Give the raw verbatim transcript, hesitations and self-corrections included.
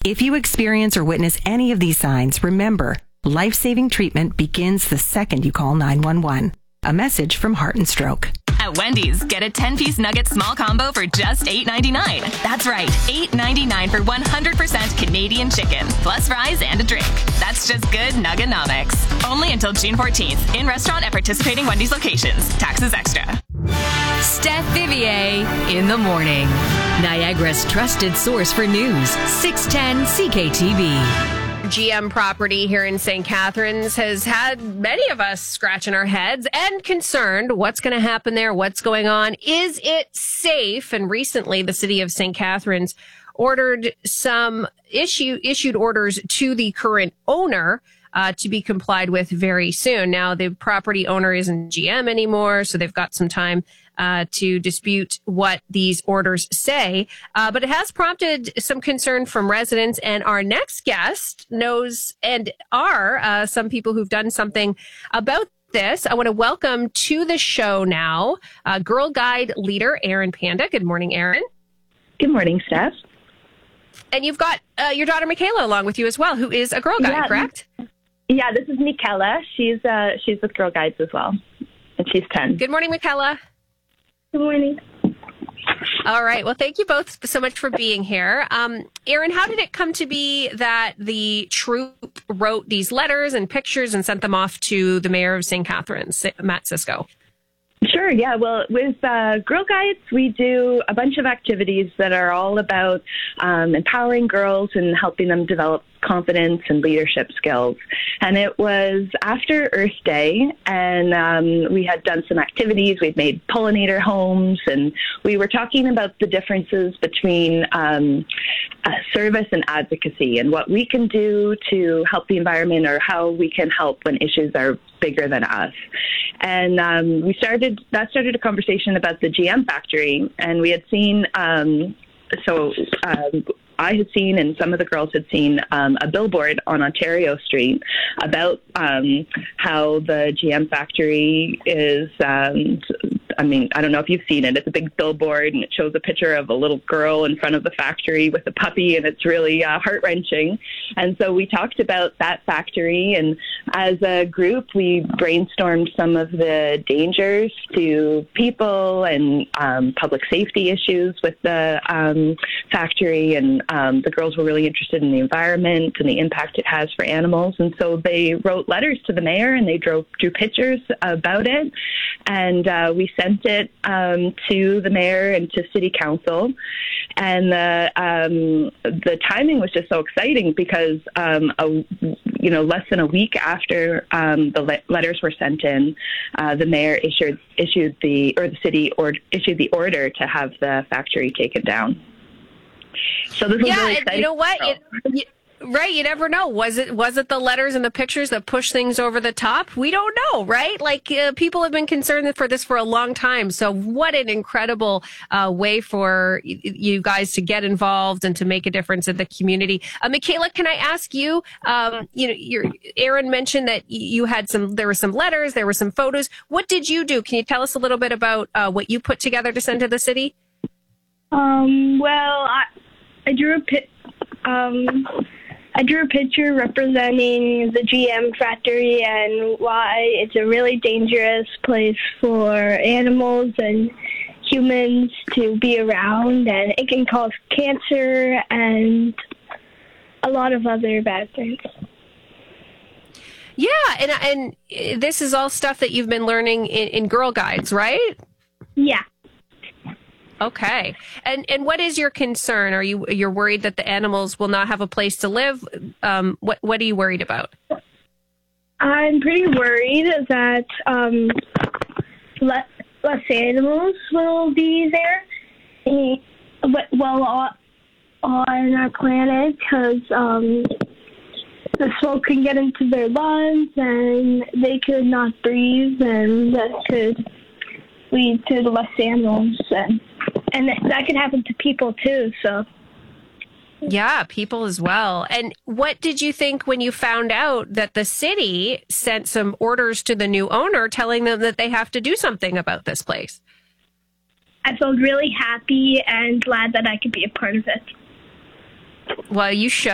If you experience or witness any of these signs, remember, life-saving treatment begins the second you call nine one one. A message from Heart and Stroke. At Wendy's, get a ten-piece nugget small combo for just eight ninety-nine. That's right, eight ninety-nine for one hundred percent Canadian chicken, plus fries and a drink. That's just good Nugganomics. Only until June fourteenth, in restaurant at participating Wendy's locations. Taxes extra. Steph Vivier in the morning. Niagara's trusted source for news, six ten C K T V. G M property here in Saint Catharines has had many of us scratching our heads and concerned what's going to happen there, what's going on. Is it safe? And recently, the city of Saint Catharines ordered some issue issued orders to the current owner uh, to be complied with very soon. Now, the property owner isn't G M anymore, so they've got some time Uh, to dispute what these orders say. Uh, but it has prompted some concern from residents. And our next guest knows and are uh, some people who've done something about this. I want to welcome to the show now uh, Girl Guide leader Erin Panda. Good morning, Erin. Good morning, Steph. And you've got uh, your daughter Michaela along with you as well, who is a Girl Guide, yeah, correct? Yeah, this is Michaela. She's uh, she's with Girl Guides as well, and she's ten. Good morning, Michaela. Good morning. All right. Well, thank you both so much for being here. Um, Erin, how did it come to be that the troop wrote these letters and pictures and sent them off to the mayor of Saint Catharines, Matt Cisco? Sure, yeah. Well, with uh, Girl Guides, we do a bunch of activities that are all about um, empowering girls and helping them develop confidence and leadership skills. And it was after Earth Day, and um, we had done some activities. We'd made pollinator homes, and we were talking about the differences between um, uh, service and advocacy and what we can do to help the environment, or how we can help when issues are bigger than us. And um, we started, that started a conversation about the G M factory, and we had seen, um, so um, I had seen, and some of the girls had seen, um, a billboard on Ontario Street about um, how the G M factory is, um, I mean, I don't know if you've seen it. It's a big billboard, and it shows a picture of a little girl in front of the factory with a puppy, and it's really uh, heart-wrenching. And so we talked about that factory, and as a group, we brainstormed some of the dangers to people and um, public safety issues with the um, factory, and um, the girls were really interested in the environment and the impact it has for animals. And so they wrote letters to the mayor, and they drew, drew pictures about it, and uh, we sent it um, to the mayor and to city council. And the um, the timing was just so exciting because um, a, you know less than a week after um, the le- letters were sent in, uh, the mayor issued issued the or the city or issued the order to have the factory taken down. So this was yeah, really and exciting. You know what? It, you, right, you never know. Was it was it the letters and the pictures that push things over the top? We don't know, right? Like uh, people have been concerned for this for a long time. So what an incredible uh, way for y- you guys to get involved and to make a difference in the community. Uh, Michaela, can I ask you? Um, you know, your Erin mentioned that you had some. There were some letters. There were some photos. What did you do? Can you tell us a little bit about uh, what you put together to send to the city? Um. Well, I I drew a pit. Um. I drew a picture representing the G M factory and why it's a really dangerous place for animals and humans to be around, and it can cause cancer and a lot of other bad things. Yeah, and and this is all stuff that you've been learning in, in Girl Guides, right? Yeah. Okay. And and what is your concern? Are you you're worried that the animals will not have a place to live? Um, what what are you worried about? I'm pretty worried that um, less, less animals will be there, eh, but well on, on our planet, because um, the smoke can get into their lungs and they could not breathe, and that could lead to less animals, and and that could happen to people too. So. Yeah, people as well. And what did you think when you found out that the city sent some orders to the new owner telling them that they have to do something about this place? I felt really happy and glad that I could be a part of it. Well, you should.